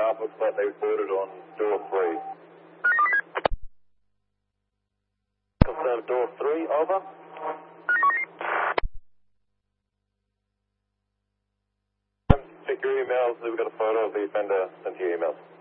staff looks like they boarded on door 3. Confirm door 3, over. Check your emails. We've got a photo of the offender sent to your emails.